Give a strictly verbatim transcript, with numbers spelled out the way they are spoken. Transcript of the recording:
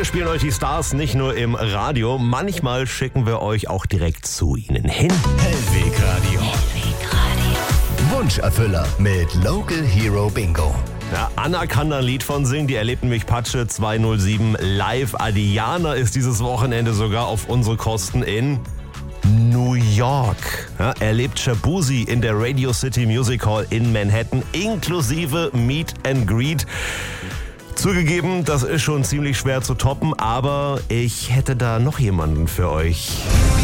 Wir spielen euch die Stars nicht nur im Radio, manchmal schicken wir euch auch direkt zu ihnen hin. Hellwegradio. Hellwegradio. Wunscherfüller mit Local Hero Bingo. Ja, Anna kann da ein Lied von singen, die erlebt nämlich Patsche zweihundertsieben live. Adiana ist dieses Wochenende sogar auf unsere Kosten in New York. Ja, erlebt Shabuzi in der Radio City Music Hall in Manhattan, inklusive Meet and Greet. Zugegeben, das ist schon ziemlich schwer zu toppen, aber ich hätte da noch jemanden für euch.